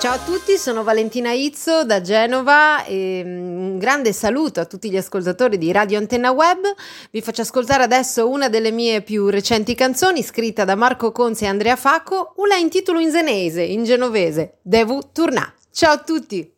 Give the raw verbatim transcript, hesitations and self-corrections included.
Ciao a tutti, sono Valentina Izzo da Genova e un grande saluto a tutti gli ascoltatori di Radio Antenna Web. Vi faccio ascoltare adesso una delle mie più recenti canzoni scritta da Marco Conzi e Andrea Facco, una in titolo in senese, in genovese, Devu Turnà. Ciao a tutti!